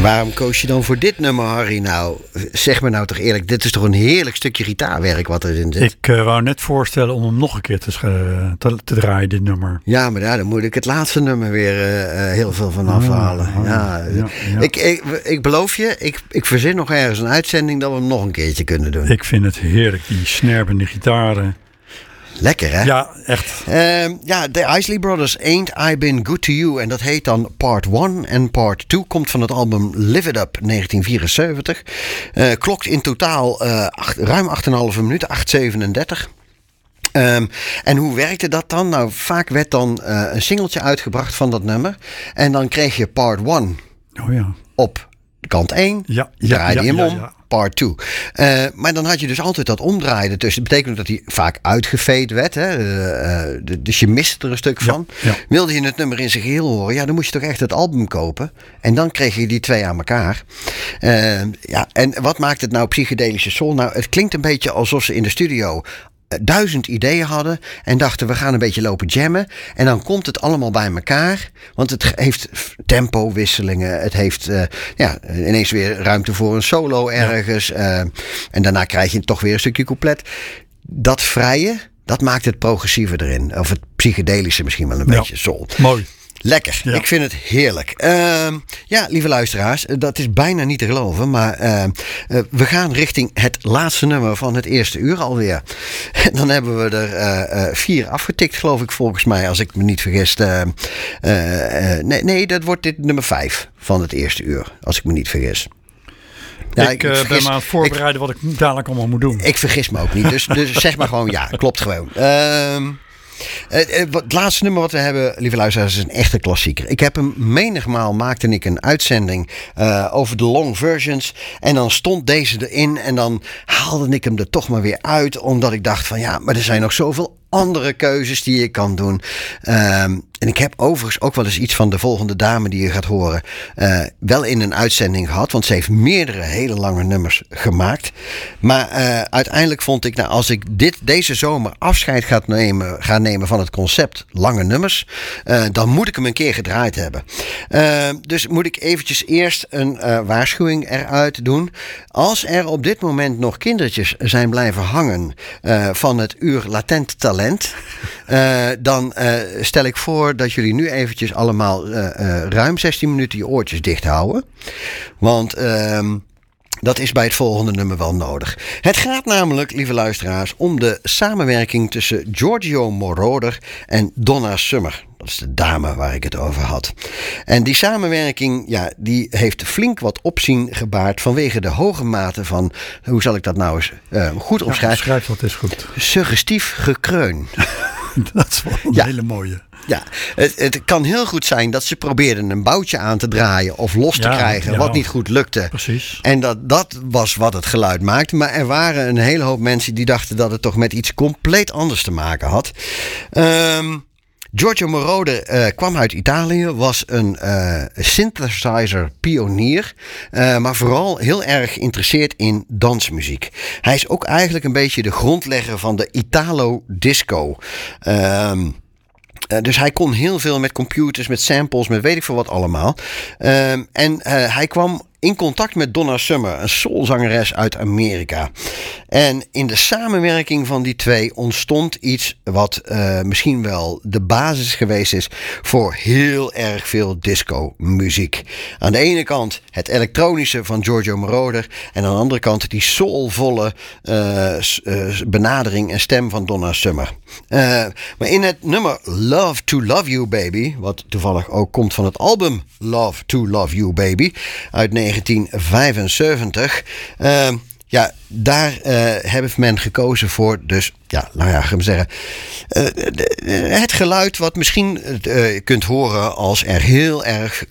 Waarom koos je dan voor dit nummer, Harry? Nou, zeg me nou toch eerlijk, dit is toch een heerlijk stukje gitaarwerk wat erin zit. Ik wou net voorstellen om hem nog een keer te draaien, dit nummer. Ja, maar dan moet ik het laatste nummer weer heel veel van afhalen. Ja. Ik beloof je, ik verzin nog ergens een uitzending dat we hem nog een keertje kunnen doen. Ik vind het heerlijk, die snerpende gitaren. Lekker, hè? Ja, echt. De Isley Brothers, Ain't I Been Good To You. En dat heet dan Part 1 en Part 2. Komt van het album Live It Up 1974. Klokt in totaal ruim 8,5 minuten, 8:37. En hoe werkte dat dan? Nou, vaak werd dan een singeltje uitgebracht van dat nummer. En dan kreeg je Part 1 op kant 1. Draaide je hem om. Ja. Part 2. Maar dan had je dus altijd dat omdraaien ertussen. Dat betekent dat hij vaak uitgefade werd. Hè? Dus je miste er een stuk van. Ja. Wilde je het nummer in zijn geheel horen, ja, dan moest je toch echt het album kopen. En dan kreeg je die twee aan elkaar. En wat maakt het nou psychedelische soul? Nou, het klinkt een beetje alsof ze in de studio 1000 ideeën hadden en dachten we gaan een beetje lopen jammen en dan komt het allemaal bij elkaar, want het heeft tempowisselingen, het heeft ineens weer ruimte voor een solo ergens en daarna krijg je toch weer een stukje couplet. Dat vrije, dat maakt het progressieve erin, of het psychedelische misschien wel een beetje soul. Mooi. Lekker, ik vind het heerlijk. Lieve luisteraars, dat is bijna niet te geloven, maar we gaan richting het laatste nummer van het eerste uur alweer. Dan hebben we er 4 afgetikt, geloof ik, volgens mij, als ik me niet vergis. Nee, dat wordt dit nummer 5 van het eerste uur, als ik me niet vergis. Ja, ik ben maar aan het voorbereiden wat ik dadelijk allemaal moet doen. Ik vergis me ook niet, dus zeg maar gewoon ja, klopt gewoon. Het laatste nummer wat we hebben, lieve luisteraars, is een echte klassieker. Ik heb hem menigmaal, maakte ik een uitzending over de long versions. En dan stond deze erin en dan haalde ik hem er toch maar weer uit. Omdat ik dacht van ja, maar er zijn nog zoveel andere keuzes die je kan doen. En ik heb overigens ook wel eens iets van de volgende dame die je gaat horen wel in een uitzending gehad. Want ze heeft meerdere hele lange nummers gemaakt. Maar uiteindelijk vond ik, nou, als ik deze zomer afscheid ga nemen van het concept lange nummers, dan moet ik hem een keer gedraaid hebben. Dus moet ik eventjes eerst een waarschuwing eruit doen. Als er op dit moment nog kindertjes zijn blijven hangen van het uur latent talent, dan stel ik voor dat jullie nu eventjes allemaal ruim 16 minuten je oortjes dicht houden. Want dat is bij het volgende nummer wel nodig. Het gaat namelijk, lieve luisteraars, om de samenwerking tussen Giorgio Moroder en Donna Summer. Dat is de dame waar ik het over had. En die samenwerking, ja, die heeft flink wat opzien gebaard vanwege de hoge mate van, hoe zal ik dat nou eens goed omschrijven? Schrijf dat is goed. Suggestief gekreun. Dat is wel een hele mooie. Ja, het kan heel goed zijn dat ze probeerden een boutje aan te draaien of los te krijgen, wat niet goed lukte. Precies. En dat was wat het geluid maakte. Maar er waren een hele hoop mensen die dachten dat het toch met iets compleet anders te maken had. Giorgio Moroder kwam uit Italië, was een synthesizer-pionier, maar vooral heel erg geïnteresseerd in dansmuziek. Hij is ook eigenlijk een beetje de grondlegger van de Italo-disco. Dus hij kon heel veel met computers, met samples, met weet ik veel wat allemaal. En hij kwam in contact met Donna Summer, een soulzangeres uit Amerika. En in de samenwerking van die twee ontstond iets wat misschien wel de basis geweest is voor heel erg veel disco-muziek. Aan de ene kant het elektronische van Giorgio Moroder en aan de andere kant die soulvolle benadering en stem van Donna Summer. Maar in het nummer Love to Love You Baby, wat toevallig ook komt van het album Love to Love You Baby uit 1975. Daar heeft men gekozen voor, dus gaan we zeggen, het geluid wat misschien kunt horen als er heel erg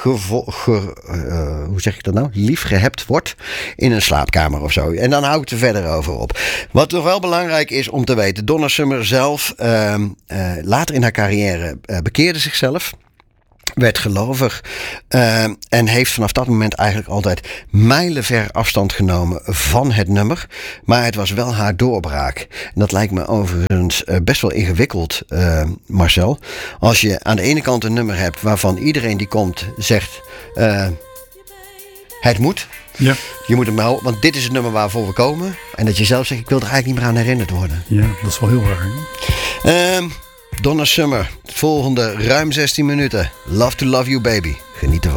lief gehebt wordt in een slaapkamer of zo. En dan hou ik er verder over op. Wat nog wel belangrijk is om te weten, Donna Summer zelf, later in haar carrière bekeerde zichzelf. Werd gelovig en heeft vanaf dat moment eigenlijk altijd mijlenver afstand genomen van het nummer. Maar het was wel haar doorbraak. En dat lijkt me overigens best wel ingewikkeld, Marcel. Als je aan de ene kant een nummer hebt waarvan iedereen die komt zegt, Het moet. Ja. Je moet hem houden, want dit is het nummer waarvoor we komen. En dat je zelf zegt, ik wil er eigenlijk niet meer aan herinnerd worden. Ja, dat is wel heel raar. Hè? Donna Summer. Het volgende ruim 16 minuten. Love to Love You Baby. Geniet ervan.